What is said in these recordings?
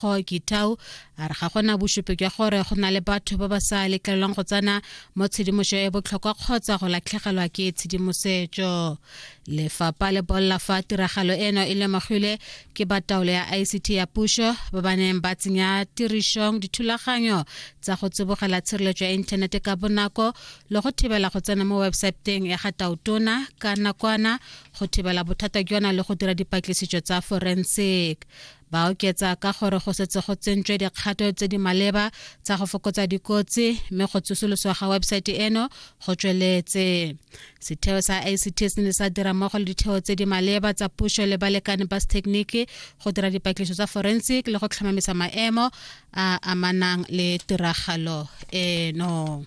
Go Gitau a re ga gona bosupi jwa gore go na le batho ba ba sa letlelelwang go tsena mo tshedimoso e botlhokwa kgotsa go latlhegelwa ke tshedimosetso. Lefapha le bolla fa tiragalo eno e lemogilwe ke ba taolo ya ICT ya puso ba ba neng ba tsenya tirisong dithulaganyo tsa go tsibogela tshireletso ya inthanete ka bonako le go thibela go tsena mo websaeteng ya ga taotona ka nakwana go thibela bothata jona le go dira dipatlisiso tsa forensic. Ba oketsa ka gore go setse go tsentswe dikgato tse di maleba tsa go fokotsa dikotsi mme go tsosoloswa ga website eno go tsweletse. Setheo sa ICT se ne sa dira mmogo le ditheo tse di maleba tsa puso le balekane ba setegeniki go dira dipatlisiso tsa forensic le go tlhomamisa maemo a amanang le tiragalo eno.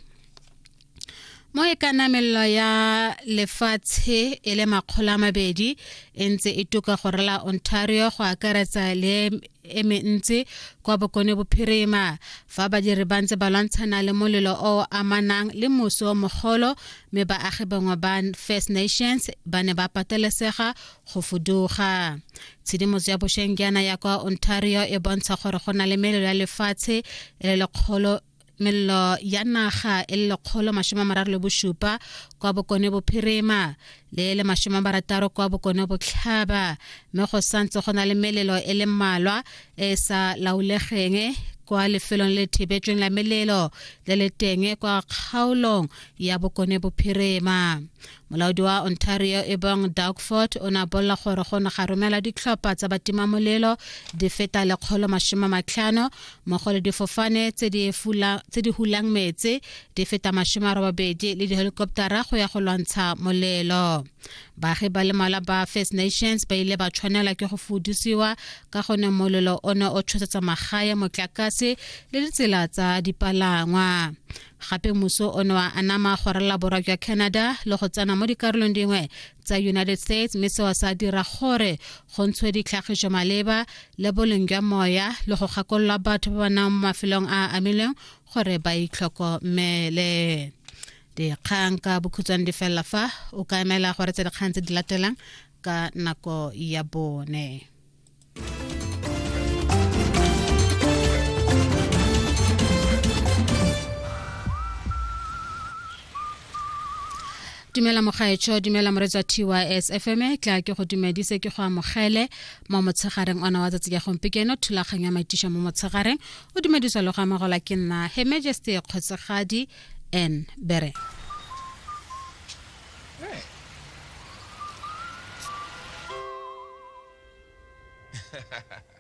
Mo e ka namello ya lefatshe e le 200 e ntse e tuka go rela Ontario go akaretsa le e mentsi kwa bokone bophirima fa badiri ba ntse ba lwantshana le molelo o amanang le moso mogolo mme baagi bangwe ba First Nations ba ne ba patelesega go fuduga. Tshedimoso ya bošengyana ya kwa Ontario e bontsha gore go na le melelo ya lefatshe e le kgolo mello ya naga e le 137 kwa bokone bophirima le 60 kwa bokone botlhaba mme go santse go na le melelo e le mmalwa e sa laulegeng kwa lefelong le thibetsweng la melelo le le teng kwa kgaolong ya bokone bophirima. Molaodi wa Ontario Ebong Dougford o na bolla gore go na ga romela ditlhopha tsa batimamolelo di feta 150 mmogo le difofane tse di hulang metse di feta 80 le dihelikoptera go ya go lwantsha molelo. Baagi ba le mala ba First Nations ba ile ba tshwanela ke go fudisiwa ka gone molelo ono o tshosetsa magae motlakase le ditsela tsa dipalangwa. Gape muso ono wa anama go rela borwa jwa Canada le go tsena mo dikarolong dingwe tsa United States mme seo sa dira gore go ntshwe ditlhagiso maleba le boleng jwa moya le go gakolola batho ba ba nang mo mafelong a amileng gore ba itlhokomele. Dikgang ka bokhutswane di fela fa o ka emela gore tse dikgang tse di latelang ka nako ya bone. Dumela mogaetsho, dumela moretsa TYS FM tla ke go dumedise ke go amogele mo motshegareng ona wa tsatsi ya gompikeno thulaganya maitisha mo motshegareng o dumedisa le go amogola ke nna Her Majesty Kgotsegadi N Bere. Hey.